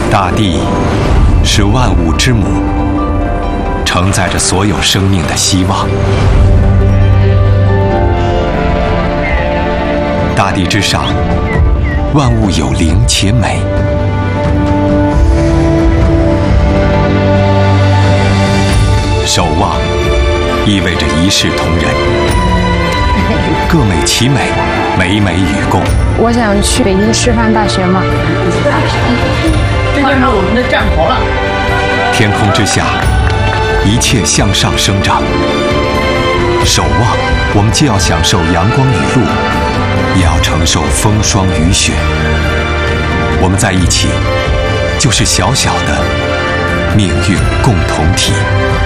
大地是万物之母，承载着所有生命的希望。大地之上，万物有灵且美。守望意味着一视同仁，各美其美，美美与共。 我想去北京师范大学嘛。 这就是我们的战袍了。 天空之下，一切向上生长。守望，我们既要享受阳光雨露，也要承受风霜雨雪。我们在一起，就是小小的命运共同体。